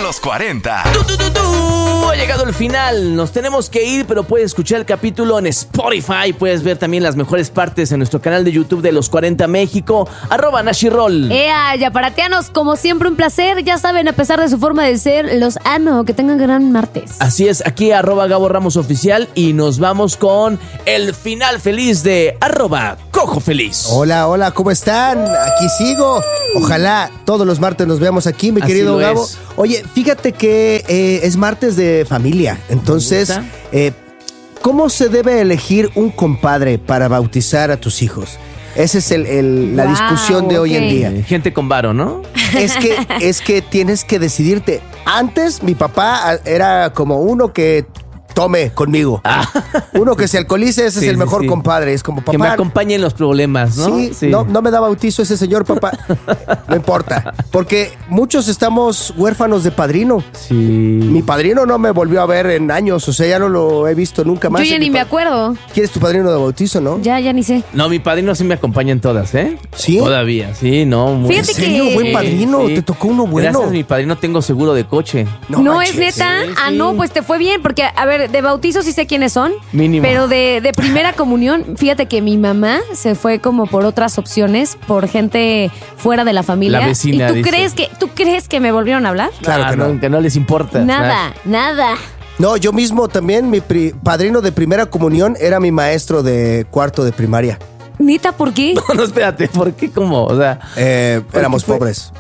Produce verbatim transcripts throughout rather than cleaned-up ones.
los cuarenta. ¡Tú, tú, tú, tú! Ha llegado el final. Nos tenemos que ir, pero puedes escuchar el capítulo en Spotify. Puedes ver también las mejores partes en nuestro canal de YouTube de Los cuarenta México. Arroba Nashirol. Ea, yaparatianos, como siempre un placer. Ya saben, a pesar de su forma de ser, los amo. Que tengan gran martes. Así es, aquí arroba Gabo Ramos Oficial. Y nos vamos con el final feliz de arroba Cojo Feliz. Hola, hola, ¿cómo están? Aquí sigo. Ojalá todos los martes nos veamos aquí, mi Así querido lo Gabo. es. Oye, fíjate que eh, es martes de familia. Entonces, eh, ¿cómo se debe elegir un compadre para bautizar a tus hijos? Esa es el, el, la Wow, discusión de hoy en ok. día. Eh, Gente con varo, ¿no? Es que, es que tienes que decidirte. Antes, mi papá era como uno que tome conmigo. Uno que se alcoholice, ese Sí, es el sí, mejor sí. compadre. Es como, papá, Que me acompañe en los problemas, ¿no? Sí, No, no me da bautizo ese señor, papá. No importa. Porque muchos estamos huérfanos de padrino. Sí. Mi padrino no me volvió a ver en años. O sea, ya no lo he visto nunca más. Yo ya Mi ni me pa- acuerdo. ¿Quién es tu padrino de bautizo, no? Ya, ya ni sé. No, mi padrino sí me acompaña en todas, ¿eh? ¿Sí? Todavía, sí, no. Muy Fíjate ¿En serio? que- Buen padrino. Sí. Te tocó uno bueno. Gracias a mi padrino tengo seguro de coche. No, manches. es neta. Sí, Ah, sí. no, pues te fue bien, porque, a ver, de bautizo sí sé quiénes son. Mínimo. Pero de, de primera comunión, fíjate que mi mamá se fue como por otras opciones, por gente fuera de la familia. La vecina, ¿Y tú dice. crees que, tú crees que me volvieron a hablar? Claro Ah, que no. Que no les importa. Nada, nada. No, yo mismo también, mi pri- padrino de primera comunión era mi maestro de cuarto de primaria. Nita, ¿por qué? No, no, espérate, ¿por qué cómo? O sea, Eh, éramos fue? pobres.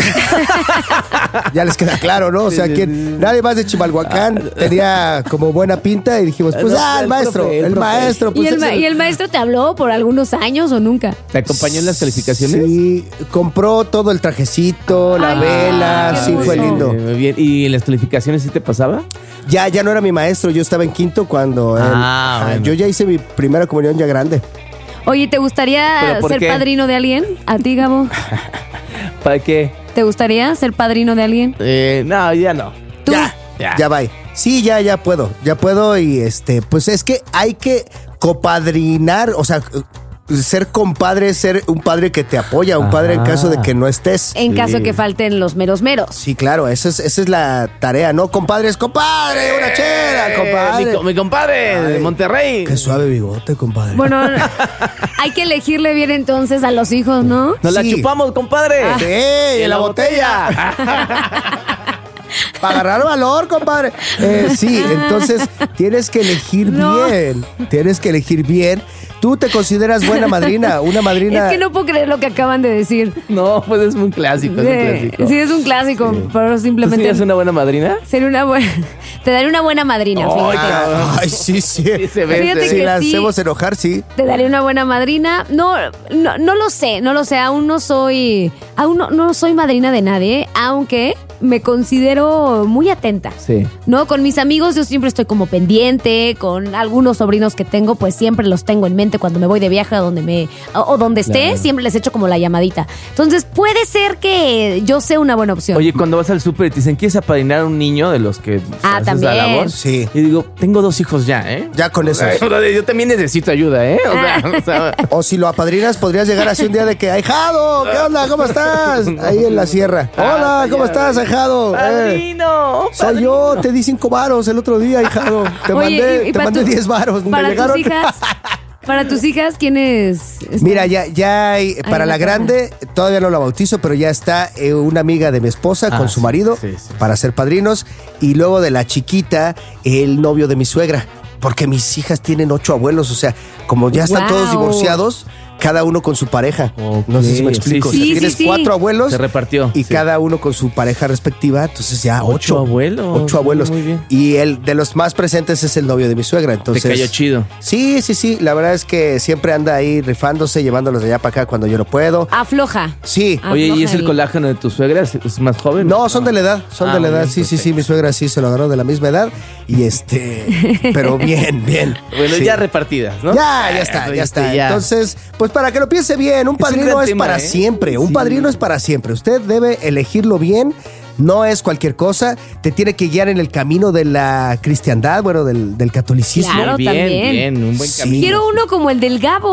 Ya les queda claro, ¿no? O sea, Sí, sí, que sí. nadie más de Chimalhuacán tenía como buena pinta y dijimos, pues, No, ah, el el maestro, profe, el el profe. maestro. Pues ¿Y, el, es ma- el- ¿Y el maestro te habló por algunos años o nunca? ¿te acompañó en las calificaciones? Sí, compró todo el trajecito, la Ay, vela, qué sí, fue hermoso. lindo. Eh, bien. ¿Y en las calificaciones sí te pasaba? Ya, ya no era mi maestro, yo estaba en quinto cuando él- Ah, ajá, bueno. yo ya hice mi primera comunión ya grande. Oye, ¿te gustaría ¿Pero por ser qué? padrino de alguien? ¿A ti, Gabo? ¿Para qué? ¿Te gustaría ser padrino de alguien? Eh, no, ya no. ¿Tú? Ya, Ya. ya va. Sí, ya, ya puedo, ya puedo y este, pues es que hay que copadrinar, o sea, ser compadre, ser un padre que te apoya, un padre en Ah. caso de que no estés. En Sí. caso de que falten los meros meros. Sí, claro, esa es, esa es la tarea, ¿no? Compadres, compadre, una chela, Eh, compadre. Mi, co- mi compadre de Ay, Monterrey. Qué suave bigote, compadre. Bueno, hay que elegirle bien entonces a los hijos, ¿no? Nos la Sí. chupamos, compadre. Sí, Y en la botella. Para agarrar valor, compadre. Eh, sí, entonces tienes que elegir No. bien. Tienes que elegir bien. Tú te consideras buena madrina, una madrina. Es que no puedo creer lo que acaban de decir. No, pues es muy clásico, es un Eh, clásico. sí, es un clásico, pero ¿Tú simplemente serías una buena madrina? ser una buena. Te daré una buena madrina, Ay, fíjate. cabrón. Ay, sí, sí. Sí se ve, Fíjate se Si ve. que la sí. hacemos enojar, sí. Te daré una buena madrina. No, no, no lo sé, no lo sé. Aún no soy, aún no, no soy madrina de nadie, aunque me considero muy atenta. Sí. No, con mis amigos yo siempre estoy como pendiente, con algunos sobrinos que tengo, pues siempre los tengo en mente cuando me voy de viaje a donde me o, o donde esté, Claro. siempre les echo como la llamadita. Entonces, puede ser que yo sea una buena opción. Oye, cuando vas al súper y te dicen, ¿quieres apadrinar a un niño de los que Ah, haces también. la labor? Sí. Y digo, tengo dos hijos ya, ¿eh? Ya con eso. O sea, yo también necesito ayuda, ¿eh? O sea, o sea, O si lo apadrinas, podrías llegar así un día de que, ahijado, ¿qué onda? ¿Cómo estás? Ahí en la sierra. Hola, Ah, ¿cómo ya. estás, ahijado? Eh, ¡Padrino! soy yo, te di cinco varos el otro día, hijado. Te Oye, mandé, y- y te para mandé tu- diez varos. ¿Me para llegaron? tus hijas, para tus hijas, ¿quiénes? están? Mira, ya, ya hay, para Ay, la no, grande, todavía no la bautizo, pero ya está eh, una amiga de mi esposa Ah, con su sí, marido sí, sí. para ser padrinos. Y luego de la chiquita, el novio de mi suegra. Porque mis hijas tienen ocho abuelos, o sea, como ya están Wow. todos divorciados, cada uno con su pareja. Ok, No sé si me explico. sí, O sea, sí. tienes Sí, sí, sí. cuatro abuelos Se repartió. y sí. cada uno con su pareja respectiva, entonces ya Ocho ocho. abuelos. Ocho abuelos. Muy bien. Y el de los más presentes es el novio de mi suegra. Entonces, Te cayó chido. Sí, sí, sí. La verdad es que siempre anda ahí rifándose, llevándolos de allá para acá cuando yo no puedo. Afloja. Sí. Ah, Oye, ¿y afloja es el el- colágeno de tu suegra? ¿Es, es más joven? No, son de la edad, son Ah, de la muy edad. bien, Sí, sí, sí, mi suegra sí se lo agarró de la misma edad. Y este, pero bien, bien. Bueno, Sí. ya repartidas, ¿no? Ya, ya está, ya Este, está. ya. Entonces, pues para que lo piense bien, un un padrino gran es tema, para ¿eh? siempre. Un Sí. padrino es para siempre. Usted debe elegirlo bien. No es cualquier cosa. Te tiene que guiar en el camino de la cristiandad, bueno, del, del catolicismo. Claro, bien, también. bien, un buen Sí. camino. Quiero uno como el del Gabo.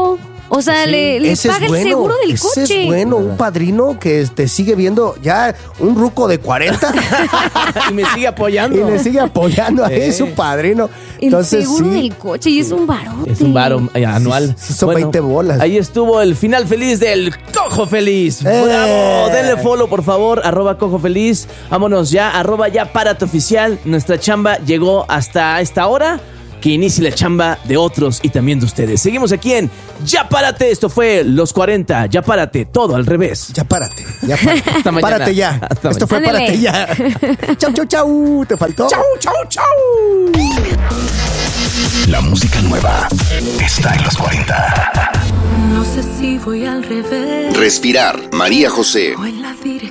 O sea, Sí, le, le Ese paga es bueno, el seguro del ese coche. es bueno, un padrino que te sigue viendo ya un ruco de cuarenta Y me sigue apoyando. y le sigue apoyando ahí Sí. su padrino. El Entonces, seguro sí, del coche y es un barote. Es un varo eh, anual. Sí, sí, son veinte bolas. Ahí estuvo el final feliz del Cojo Feliz. ¡Eh! ¡Bravo! Denle follow, por favor, arroba Cojo Feliz. Vámonos ya, arroba ya párate oficial. Nuestra chamba llegó hasta esta hora. Que inicie la chamba de otros y también de ustedes. Seguimos aquí en Ya Párate. Esto fue Los cuarenta. Ya Párate, todo al revés. Ya párate, ya párate. Hasta mañana. Párate ya. Hasta Esto fue mañana. párate ya. Chau, chau, chau. ¿Te faltó? Chau, chau, chau. La música nueva está en los cuarenta. No sé si voy al revés Respirar, María José. o en la